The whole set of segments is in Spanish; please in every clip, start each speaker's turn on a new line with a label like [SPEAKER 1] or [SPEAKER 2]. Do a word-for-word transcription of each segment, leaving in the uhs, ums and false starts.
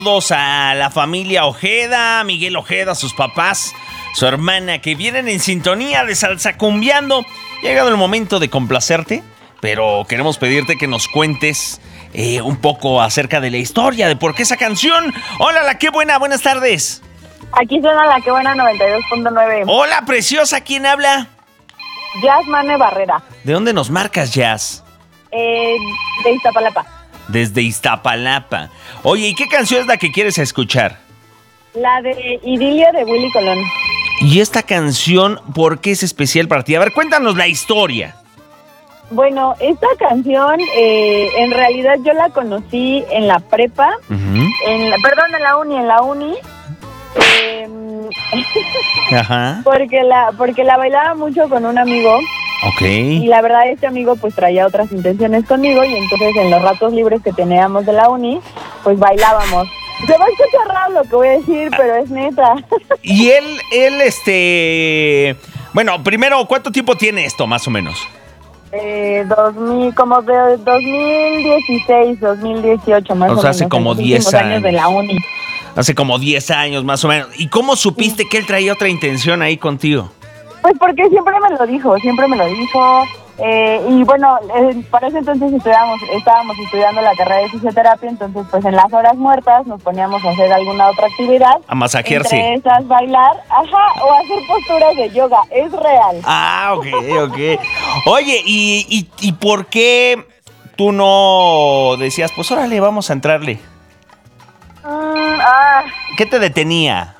[SPEAKER 1] Saludos a la familia Ojeda, Miguel Ojeda, sus papás, su hermana, que vienen en sintonía de Salsa Cumbiando. Ha llegado el momento de complacerte, pero queremos pedirte que nos cuentes eh, un poco acerca de la historia, de por qué esa canción. Hola, la qué buena, buenas tardes.
[SPEAKER 2] Aquí suena la que buena noventa y dos punto nueve.
[SPEAKER 1] Hola, preciosa, ¿quién habla?
[SPEAKER 2] Jazz Mane Barrera.
[SPEAKER 1] ¿De dónde nos marcas, Jazz?
[SPEAKER 2] Eh, de Iztapalapa.
[SPEAKER 1] Desde Iztapalapa. Oye, ¿y qué canción es la que quieres escuchar?
[SPEAKER 2] La de Idilio de Willy Colón.
[SPEAKER 1] ¿Y esta canción por qué es especial para ti? A ver, cuéntanos la historia.
[SPEAKER 2] Bueno, esta canción eh, en realidad yo la conocí en la prepa,
[SPEAKER 1] Uh-huh.
[SPEAKER 2] en la, perdón, en la uni, en la uni. Eh,
[SPEAKER 1] Ajá.
[SPEAKER 2] porque la porque la bailaba mucho con un amigo.
[SPEAKER 1] Ok.
[SPEAKER 2] Y la verdad este amigo pues traía otras intenciones conmigo y entonces en los ratos libres que teníamos de la uni, pues bailábamos. Se va a escuchar raro lo que voy a decir, pero es neta.
[SPEAKER 1] Y él, él, este... Bueno, primero, ¿cuánto tiempo tiene esto, más o menos?
[SPEAKER 2] Eh, dos mil, como de dos mil dieciséis, dos mil dieciocho más o,
[SPEAKER 1] O sea,
[SPEAKER 2] menos.
[SPEAKER 1] hace como
[SPEAKER 2] en los
[SPEAKER 1] diez
[SPEAKER 2] últimos años de la uni.
[SPEAKER 1] Hace como diez años, más o menos. ¿Y cómo supiste que él traía otra intención ahí contigo?
[SPEAKER 2] Pues porque siempre me lo dijo, siempre me lo dijo. Eh, y bueno, eh, para ese entonces estudiábamos, estábamos estudiando la carrera de fisioterapia, entonces pues en las horas muertas nos poníamos a hacer alguna otra actividad.
[SPEAKER 1] A masajearse.
[SPEAKER 2] Entre esas, bailar, ajá, o hacer posturas de yoga, es real.
[SPEAKER 1] Ah, ok, ok. Oye, ¿y, y, y por qué tú no decías, pues órale, vamos a entrarle?
[SPEAKER 2] Mm, ah,
[SPEAKER 1] ¿Qué te detenía?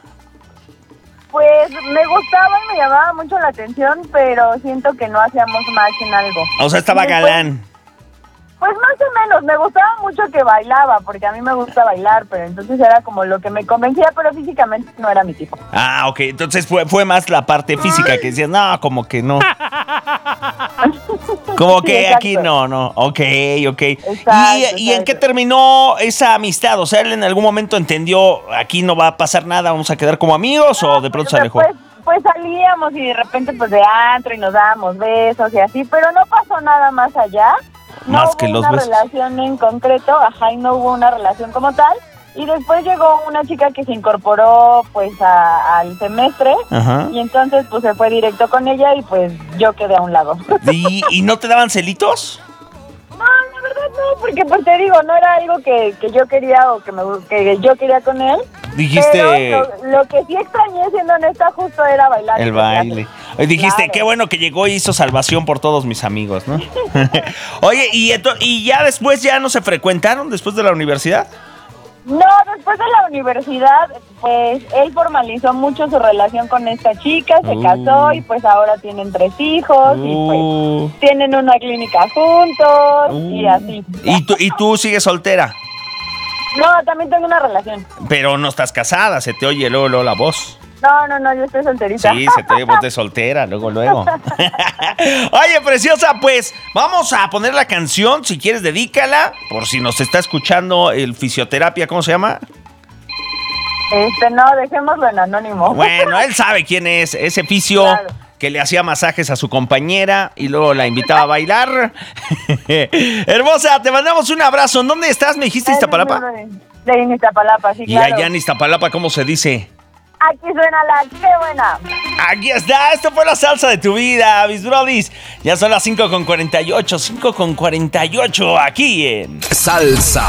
[SPEAKER 2] pues me gustaba y me llamaba mucho la atención, pero siento que no hacíamos match en algo.
[SPEAKER 1] O sea, estaba
[SPEAKER 2] Y después,
[SPEAKER 1] galán.
[SPEAKER 2] Pues más o menos, me gustaba mucho que bailaba, porque a mí me gusta bailar, pero entonces era como lo que me convencía, pero físicamente no era mi tipo.
[SPEAKER 1] Ah, ok. Entonces fue, fue más la parte física que decías, no, como que no. Como que
[SPEAKER 2] Sí,
[SPEAKER 1] aquí
[SPEAKER 2] exacto.
[SPEAKER 1] no, no. Ok, ok.
[SPEAKER 2] Exacto,
[SPEAKER 1] ¿Y, ¿Y en qué
[SPEAKER 2] exacto.
[SPEAKER 1] terminó esa amistad? O sea, él en algún momento entendió, aquí no va a pasar nada, vamos a quedar como amigos, o de pronto se alejó.
[SPEAKER 2] Pues, pues salíamos y de repente pues de antro y nos dábamos besos y así, pero no pasó nada más allá. No
[SPEAKER 1] Más
[SPEAKER 2] hubo
[SPEAKER 1] que los
[SPEAKER 2] una
[SPEAKER 1] besos.
[SPEAKER 2] relación en concreto, ajá, y no hubo una relación como tal. Y después llegó una chica que se incorporó pues a- al semestre
[SPEAKER 1] Ajá.
[SPEAKER 2] y entonces pues se fue directo con ella y pues yo quedé a un lado.
[SPEAKER 1] ¿Y, ¿Y no te daban celitos?
[SPEAKER 2] No, la verdad no, porque pues te digo, no era algo que, que yo quería o que, me, que yo quería con él.
[SPEAKER 1] Dijiste
[SPEAKER 2] Pero lo, lo que sí extrañé, siendo honesta, justo era bailar.
[SPEAKER 1] el
[SPEAKER 2] en
[SPEAKER 1] baile.
[SPEAKER 2] clase.
[SPEAKER 1] Y dijiste,
[SPEAKER 2] Claro.
[SPEAKER 1] qué bueno que llegó y hizo salvación por todos mis amigos, ¿no? Oye, ¿y, ento- ¿y ya después ya no se frecuentaron después de la universidad?
[SPEAKER 2] No, después de la universidad, pues él formalizó mucho su relación con esta chica, se
[SPEAKER 1] Uh.
[SPEAKER 2] casó y pues ahora tienen tres hijos y
[SPEAKER 1] Uh.
[SPEAKER 2] pues tienen una clínica juntos y
[SPEAKER 1] Uh.
[SPEAKER 2] así.
[SPEAKER 1] ¿Y tú, ¿Y tú sigues soltera?
[SPEAKER 2] No, también tengo una relación.
[SPEAKER 1] Pero no estás casada, se te oye luego, luego la voz.
[SPEAKER 2] No, no, no, yo estoy solterita.
[SPEAKER 1] Sí, se te oye voz de soltera, luego, luego. Oye, preciosa, pues vamos a poner la canción, si quieres dedícala, por si nos está escuchando el fisioterapia, ¿cómo se llama?
[SPEAKER 2] Este, no, dejémoslo en anónimo.
[SPEAKER 1] Bueno, él sabe quién es, ese fisio
[SPEAKER 2] Claro.
[SPEAKER 1] que le hacía masajes a su compañera y luego la invitaba a bailar. Hermosa, te mandamos un abrazo. ¿En dónde estás? ¿Me dijiste Iztapalapa?
[SPEAKER 2] De, de Iztapalapa, sí,
[SPEAKER 1] Y
[SPEAKER 2] claro.
[SPEAKER 1] allá en Iztapalapa, ¿cómo se dice?
[SPEAKER 2] Aquí suena la qué buena.
[SPEAKER 1] Aquí está, esto fue la salsa de tu vida, mis brodis. Ya son las cinco con cuarenta y ocho, cinco con cuarenta y ocho aquí en
[SPEAKER 3] Salsa